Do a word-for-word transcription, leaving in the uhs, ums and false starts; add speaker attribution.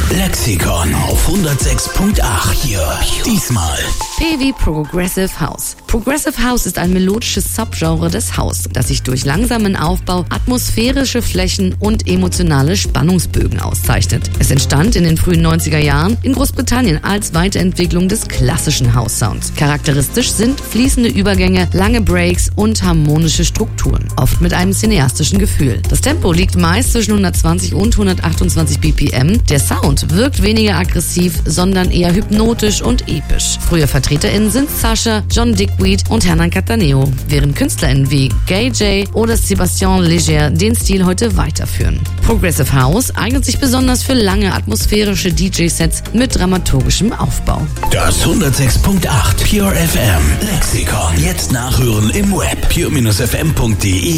Speaker 1: Lexikon auf hundertsechs Komma acht. Hier, diesmal.
Speaker 2: P wie Progressive House. Progressive House ist ein melodisches Subgenre des House, das sich durch langsamen Aufbau, atmosphärische Flächen und emotionale Spannungsbögen auszeichnet. Es entstand in den frühen neunziger Jahren in Großbritannien als Weiterentwicklung des klassischen House-Sounds. Charakteristisch sind fließende Übergänge, lange Breaks und harmonische Strukturen, oft mit einem cineastischen Gefühl. Das Tempo liegt meist zwischen hundertzwanzig und hundertachtundzwanzig B P M. Der Sound wirkt weniger aggressiv, sondern eher hypnotisch und episch. Frühe VertreterInnen sind Sasha, John Digweed und Hernan Cattaneo, während KünstlerInnen wie Gay J oder Sébastien Léger den Stil heute weiterführen. Progressive House eignet sich besonders für lange atmosphärische D J-Sets mit dramaturgischem Aufbau.
Speaker 1: Das hundertsechs Komma acht Pure F M Lexikon. Jetzt nachhören im Web pure Bindestrich f m punkt d e